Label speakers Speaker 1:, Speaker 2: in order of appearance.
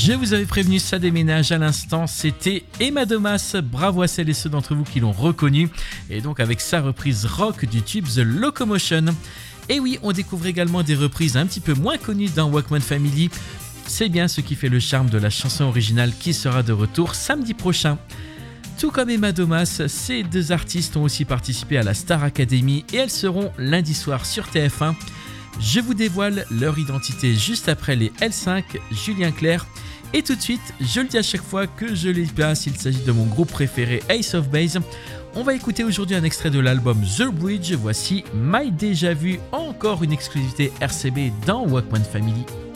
Speaker 1: Je vous avais prévenu, ça déménage à l'instant, c'était Emma Domas, bravo à celles et ceux d'entre vous qui l'ont reconnu, et donc avec sa reprise rock du tube The Locomotion. Et oui, on découvre également des reprises un petit peu moins connues dans Walkman Family, c'est bien ce qui fait le charme de la chanson originale qui sera de retour samedi prochain. Tout comme Emma Domas, ces deux artistes ont aussi participé à la Star Academy et elles seront lundi soir sur TF1. Je vous dévoile leur identité juste après les L5, Julien Clerc. Et tout de suite, je le dis à chaque fois que je les passe, il s'agit de mon groupe préféré Ace of Base. On va écouter aujourd'hui un extrait de l'album The Bridge. Voici My Déjà Vu, encore une exclusivité RCB dans Walkman Family.